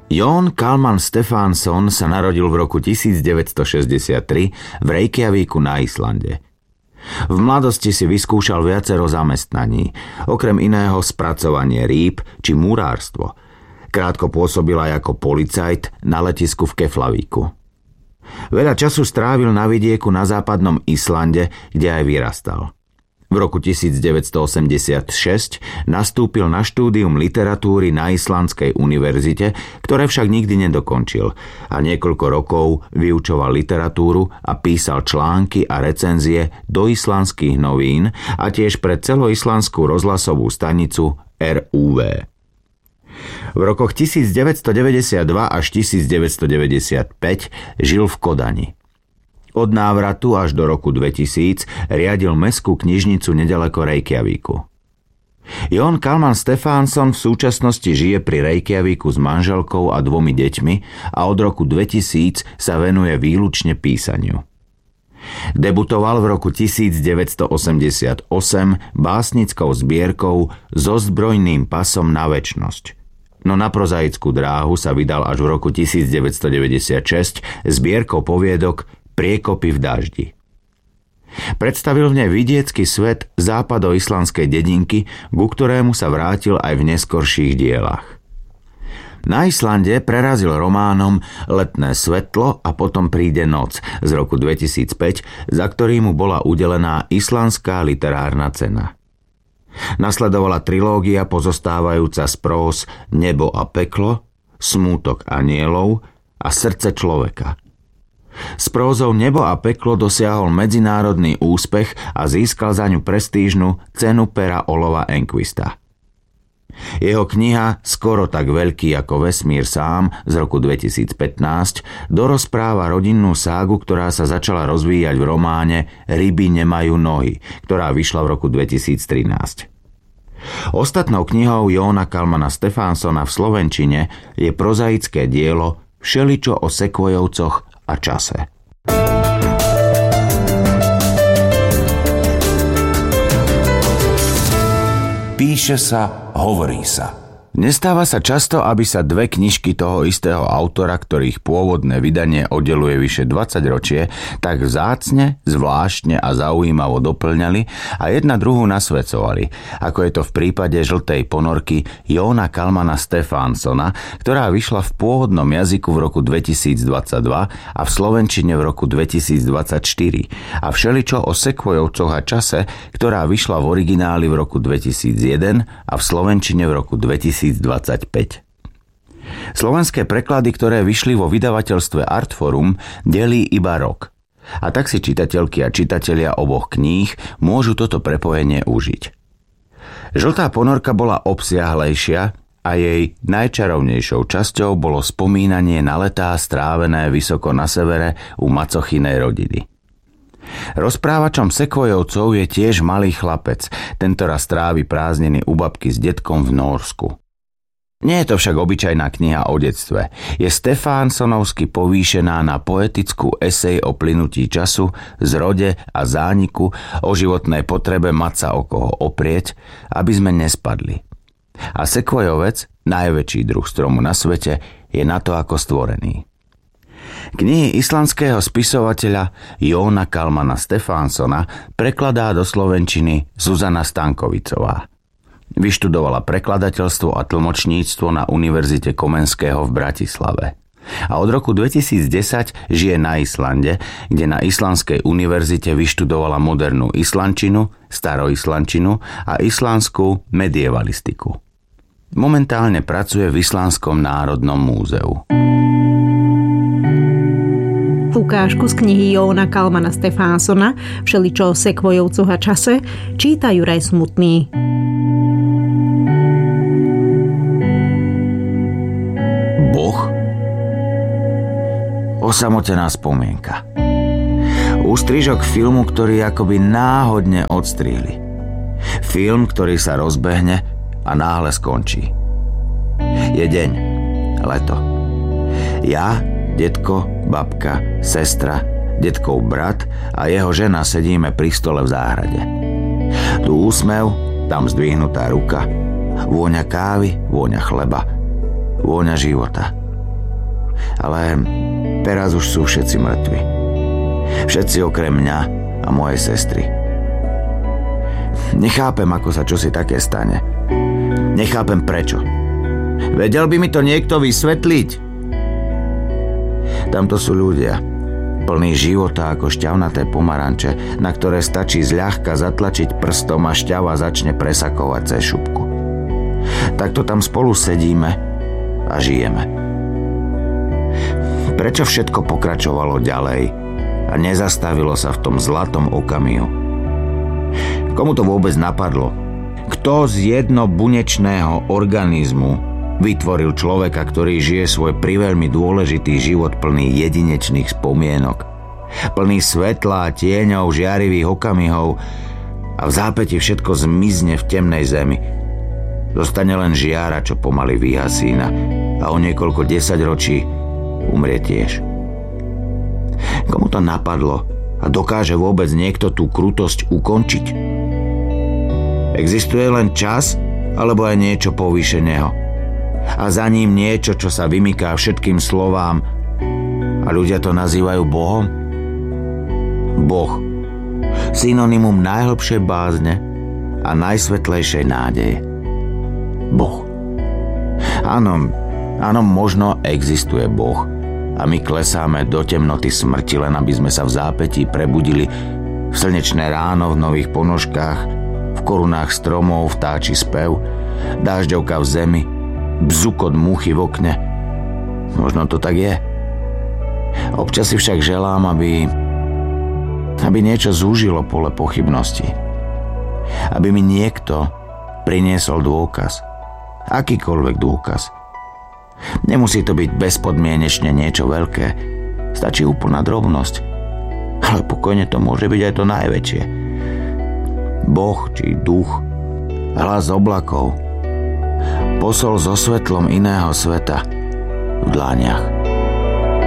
Jón Kalman Stefánsson sa narodil v roku 1963 v Reykjavíku na Islande. V mladosti si vyskúšal viacero zamestnaní, okrem iného spracovanie rýb či murárstvo. Krátko pôsobil aj ako policajt na letisku v Keflavíku. Veľa času strávil na vidieku na západnom Islande, kde aj vyrastal. V roku 1986 nastúpil na štúdium literatúry na Islandskej univerzite, ktoré však nikdy nedokončil a niekoľko rokov vyučoval literatúru a písal články a recenzie do islandských novín a tiež pre celoislandskú rozhlasovú stanicu RÚV. V rokoch 1992 až 1995 žil v Kodani. Od návratu až do roku 2000 riadil mestskú knižnicu nedaleko Reykjavíku. Jón Kalman Stefánsson v súčasnosti žije pri Reykjavíku s manželkou a 2 deťmi a od roku 2000 sa venuje výlučne písaniu. Debutoval v roku 1988 básnickou zbierkou So zbrojným pasom na večnosť. No na prozaickú dráhu sa vydal až v roku 1996 zbierkou poviedok Priekopy v daždi. Predstavil v nej vidiecký svet západoislandskej dedinky, ku ktorému sa vrátil aj v neskorších dielach. Na Islande prerazil románom Letné svetlo a potom príde noc z roku 2005, za ktorý mu bola udelená Islandská literárna cena. Nasledovala trilógia pozostávajúca z próz Nebo a peklo, Smútok anielov a Srdce človeka. S prózou Nebo a peklo dosiahol medzinárodný úspech a získal za ňu prestížnu cenu pera Olova Enquista. Jeho kniha Skoro tak veľký ako vesmír sám z roku 2015 dorozpráva rodinnú ságu, ktorá sa začala rozvíjať v románe Ryby nemajú nohy, ktorá vyšla v roku 2013. Ostatnou knihou Jóna Kalmana Stefánssona v slovenčine je prozaické dielo Všeličo o sekvojovcoch a čase. Píše sa, hovorí sa. Nestáva sa často, aby sa 2 knižky toho istého autora, ktorých pôvodné vydanie oddeluje vyše 20 ročie, tak vzácne, zvláštne a zaujímavo doplňali a jedna druhú nasvedcovali, ako je to v prípade Žltej ponorky Jóna Kalmana Stefánssona, ktorá vyšla v pôvodnom jazyku v roku 2022 a v slovenčine v roku 2024 a Všeličo o sekvojovcoch a čase, ktorá vyšla v origináli v roku 2001 a v slovenčine v roku 2025. Slovenské preklady, ktoré vyšli vo vydavateľstve Artforum, delí iba rok. A tak si čitateľky a čitatelia oboch kníh môžu toto prepojenie užiť. Žltá ponorka bola obsiahlejšia a jej najčarovnejšou časťou bolo spomínanie na letá strávené vysoko na severe u macochynej rodiny. Rozprávačom sekvojovcov je tiež malý chlapec, tentoraz trávi prázdniny u babky s detkom v Nórsku. Nie je to však obyčajná kniha o detstve. Je Stefánssonovsky povýšená na poetickú esej o plynutí času, zrode a zániku, o životnej potrebe mať sa o koho oprieť, aby sme nespadli. A sekvojovec, najväčší druh stromu na svete, je na to ako stvorený. Knihy islandského spisovateľa Jóna Kalmana Stefánssona prekladá do slovenčiny Zuzana Stankovicová. Vyštudovala prekladateľstvo a tlmočníctvo na Univerzite Komenského v Bratislave. A od roku 2010 žije na Islande, kde na Islandskej univerzite vyštudovala modernú islandčinu, staroislandčinu a islandskú medievalistiku. Momentálne pracuje v Islandskom národnom múzeu. Ukážku z knihy Jóna Kalmana Stefánssona Všeličo o sekvojovcoch a čase číta Juraj Smutný. Boh? Osamotená spomienka. Ústrižok filmu, ktorý akoby náhodne odstrihli. Film, ktorý sa rozbehne a náhle skončí. Je deň, leto. Ja, detko, babka, sestra, detkov brat a jeho žena sedíme pri stole v záhrade. Tu úsmev, tam zdvihnutá ruka, vôňa kávy, vôňa chleba, vôňa života. Ale teraz už sú všetci mŕtvi. Všetci okrem mňa a mojej sestry. Nechápem, ako sa čosi také stane. Nechápem prečo. Vedel by mi to niekto vysvetliť? Tamto sú ľudia, plný života ako šťavnaté pomaranče, na ktoré stačí zľahka zatlačiť prstom a šťava začne presakovať cez šupku. Takto tam spolu sedíme a žijeme. Prečo všetko pokračovalo ďalej a nezastavilo sa v tom zlatom okamihu? Komu to vôbec napadlo? Kto z jednobunečného organizmu vytvoril človeka, ktorý žije svoj priveľmi dôležitý život plný jedinečných spomienok, plný svetla a tieňov, žiarivých okamihov a v zápäti všetko zmizne v temnej zemi. Zostane len žiara, čo pomaly vyhasína a o niekoľko desaťročí umrie tiež. Komu to napadlo a dokáže vôbec niekto tú krutosť ukončiť? Existuje len čas alebo aj niečo povýšeného a za ním niečo, čo sa vymyká všetkým slovám a ľudia to nazývajú Bohom? Boh, synonymum najhlbšej bázne a najsvetlejšej nádeje. Boh. Áno, možno existuje Boh a my klesáme do temnoty smrti, len aby sme sa v zápätí prebudili v slnečné ráno v nových ponožkách, v korunách stromov vtáči spev, dážďovka v zemi, bzukot muchy v okne. Možno to tak je. Občas si však želám, aby niečo zúžilo pole pochybnosti. Aby mi niekto priniesol dôkaz. Akýkoľvek dôkaz. Nemusí to byť bezpodmienečne niečo veľké. Stačí úplná drobnosť. Ale pokojne to môže byť aj to najväčšie. Boh či duch, hlas oblakov, posol so svetlom iného sveta v dlaniach.